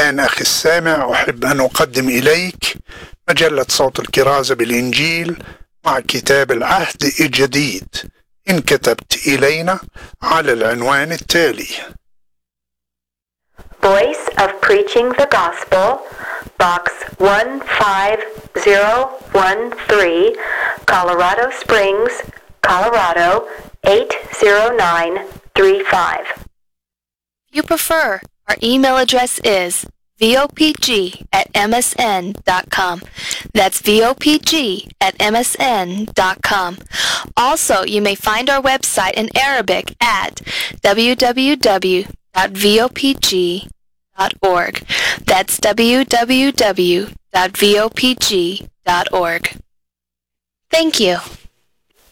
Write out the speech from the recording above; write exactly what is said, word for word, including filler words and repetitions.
الآن أخي السامع أحب أن أقدم إليك مجلة صوت الكرازة بالإنجيل مع كتاب العهد الجديد إن كتبت إلينا على العنوان التالي. Voice of Preaching the Gospel, Box one five zero one three, Colorado Springs, Colorado eight zero nine three five. If you prefer, our email address is V O P G at M S N dot com. That's V O P G at M S N dot com. Also, you may find our website in Arabic at w w w dot v o p g dot org. That's w w w dot v o p g dot org. Thank you.